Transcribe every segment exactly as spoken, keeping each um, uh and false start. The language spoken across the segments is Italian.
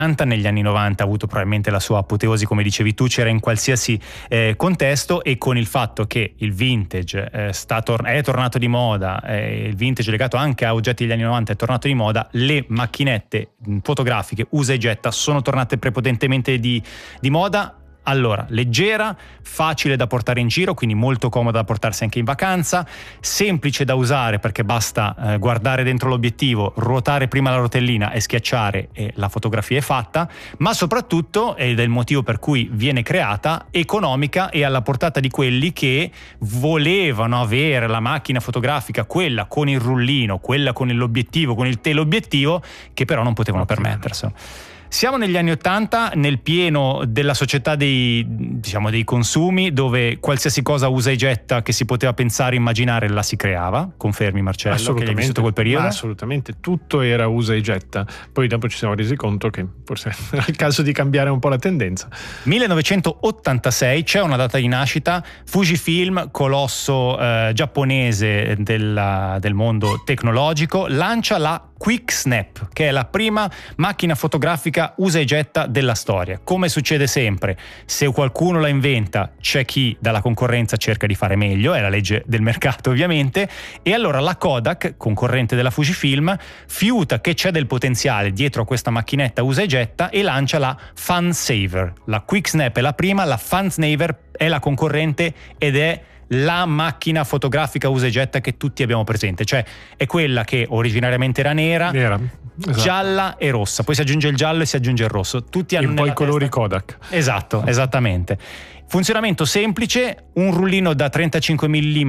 negli anni novanta ha avuto probabilmente la sua apoteosi, come dicevi tu, c'era in qualsiasi eh, contesto, e con il fatto che il vintage eh, sta tor- è tornato di moda, eh, il vintage legato anche a oggetti degli anni novanta è tornato di moda, le macchinette fotografiche usa e getta sono tornate prepotentemente di, di moda. Allora, leggera, facile da portare in giro, quindi molto comoda da portarsi anche in vacanza, semplice da usare perché basta eh, guardare dentro l'obiettivo, ruotare prima la rotellina e schiacciare e la fotografia è fatta, ma soprattutto, ed è il motivo per cui viene creata, economica e alla portata di quelli che volevano avere la macchina fotografica, quella con il rullino, quella con l'obiettivo, con il teleobiettivo, che però non potevano permetterselo. Siamo negli anni Ottanta, nel pieno della società dei, diciamo, dei consumi, dove qualsiasi cosa usa e getta che si poteva pensare, immaginare, la si creava. Confermi, Marcello, che hai vissuto quel periodo? Ma assolutamente, tutto era usa e getta. Poi dopo ci siamo resi conto che forse era il caso di cambiare un po' la tendenza. millenovecentottantasei, c'è una data di nascita, Fujifilm, colosso eh, giapponese della, del mondo tecnologico, lancia la Quick Snap, che è la prima macchina fotografica usa e getta della storia. Come succede sempre, se qualcuno la inventa, c'è chi dalla concorrenza cerca di fare meglio, è la legge del mercato ovviamente, e allora la Kodak, concorrente della Fujifilm, fiuta che c'è del potenziale dietro a questa macchinetta usa e getta e lancia la Funsaver. La Quick Snap è la prima, la Funsaver è la concorrente ed è la macchina fotografica usa e getta che tutti abbiamo presente, cioè è quella che originariamente era nera, Nera, esatto. gialla e rossa, poi si aggiunge il giallo e si aggiunge il rosso, tutti hanno un po' i colori testa... Kodak. Esatto, esattamente. Funzionamento semplice, un rullino da trentacinque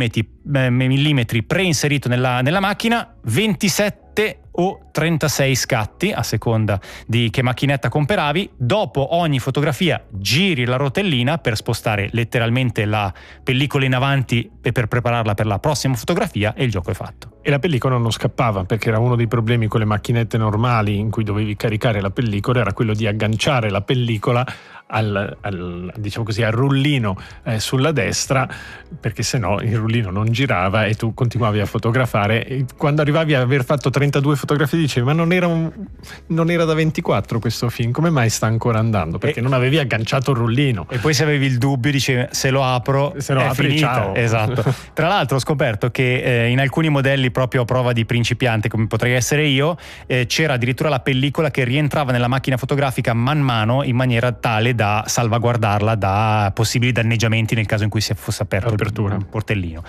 millimetri preinserito nella, nella macchina, ventisette o trentasei scatti a seconda di che macchinetta comperavi. Dopo ogni fotografia giri la rotellina per spostare letteralmente la pellicola in avanti e per prepararla per la prossima fotografia, e il gioco è fatto. E la pellicola non scappava, perché era uno dei problemi con le macchinette normali in cui dovevi caricare la pellicola, era quello di agganciare la pellicola al, al diciamo così al rullino eh, sulla destra, perché sennò il rullino non girava e tu continuavi a fotografare, e quando arrivavi a aver fatto trentadue fotografie dicevi ma non era, un, non era da ventiquattro questo film, come mai sta ancora andando? Perché e, non avevi agganciato il rullino. E poi se avevi il dubbio dicevi se lo apro se lo è apri, finita. ciao. Esatto. Tra l'altro ho scoperto che eh, in alcuni modelli proprio a prova di principiante, come potrei essere io, eh, c'era addirittura la pellicola che rientrava nella macchina fotografica man mano in maniera tale da salvaguardarla da possibili danneggiamenti nel caso in cui si fosse aperto Apertura. il portellino.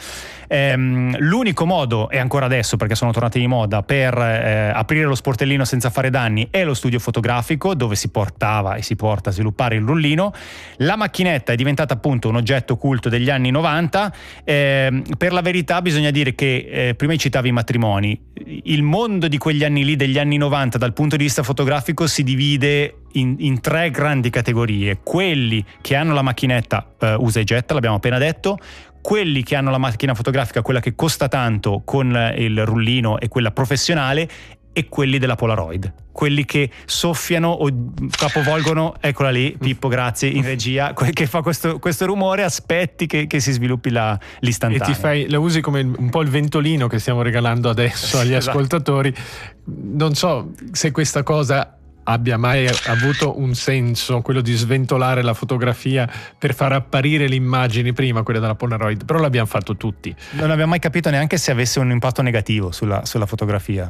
Ehm, l'unico modo, e ancora adesso perché sono tornati di moda, per eh, aprire lo sportellino senza fare danni è lo studio fotografico, dove si portava e si porta a sviluppare il rullino. La macchinetta è diventata appunto un oggetto culto degli anni novanta. Ehm, per la verità bisogna dire che eh, prima citavi i matrimoni, il mondo di quegli anni lì, degli anni novanta, dal punto di vista fotografico si divide in, in tre grandi categorie: quelli che hanno la macchinetta eh, usa e getta, l'abbiamo appena detto, quelli che hanno la macchina fotografica, quella che costa tanto con il rullino e quella professionale, e quelli della Polaroid, quelli che soffiano o capovolgono, eccola lì Pippo, grazie, in regia, che fa questo, questo rumore, aspetti che, che si sviluppi la, l'istantanea. E ti fai, la usi come un po' il ventolino che stiamo regalando adesso agli esatto. ascoltatori. Non so se questa cosa abbia mai avuto un senso, quello di sventolare la fotografia per far apparire le immagini prima, quelle della Polaroid, però l'abbiamo fatto tutti. Non abbiamo mai capito neanche se avesse un impatto negativo sulla, sulla fotografia,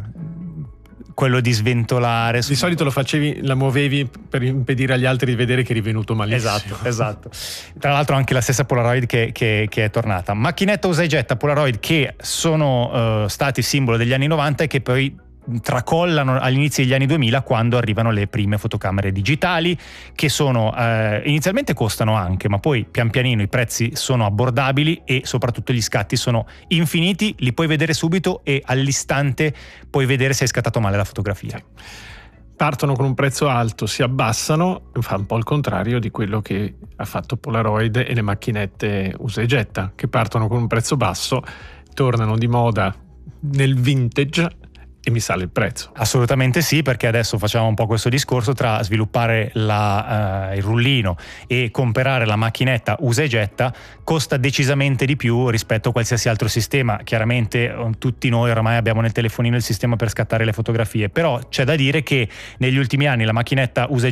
quello di sventolare. Di solito lo facevi, la muovevi per impedire agli altri di vedere che eri venuto malissimo. Esatto, esatto. Tra l'altro anche la stessa Polaroid che, che, che è tornata. Macchinetta usa e getta Polaroid che sono uh, stati simbolo degli anni novanta e che poi tracollano all'inizio degli anni duemila, quando arrivano le prime fotocamere digitali, che sono eh, inizialmente costano anche, ma poi pian pianino i prezzi sono abbordabili e soprattutto gli scatti sono infiniti, li puoi vedere subito e all'istante puoi vedere se hai scattato male la fotografia. Sì. Partono con un prezzo alto, si abbassano, fa un po' il contrario di quello che ha fatto Polaroid e le macchinette usa e getta, che partono con un prezzo basso, tornano di moda nel vintage E mi sale il prezzo. Assolutamente sì, perché adesso facciamo un po' questo discorso tra sviluppare la, uh, il rullino e comprare la macchinetta usa e getta costa decisamente di più rispetto a qualsiasi altro sistema. Chiaramente tutti noi oramai abbiamo nel telefonino il sistema per scattare le fotografie, però c'è da dire che negli ultimi anni la macchinetta usa e